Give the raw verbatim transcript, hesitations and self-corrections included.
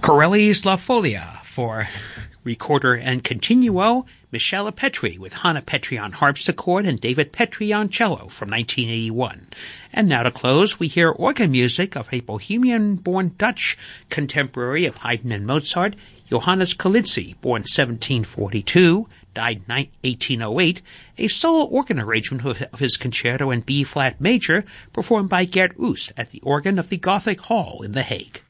Corelli's La Folia for recorder and continuo, Michele Petri with Hannah Petri on harpsichord and David Petri on cello from nineteen eighty-one. And now to close, we hear organ music of a Bohemian-born Dutch contemporary of Haydn and Mozart, Johannes Kalinsky, born seventeen forty-two, died eighteen oh eight, a solo organ arrangement of his concerto in B-flat major performed by Gert Oust at the organ of the Gothic Hall in The Hague.